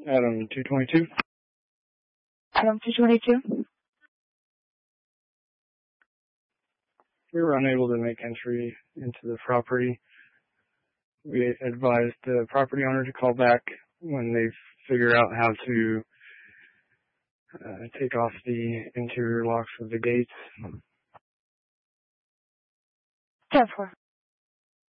Adam 222. Adam 222. We were unable to make entry into the property. We advised the property owner to call back when they figure out how to take off the interior locks of the gates. 10-4.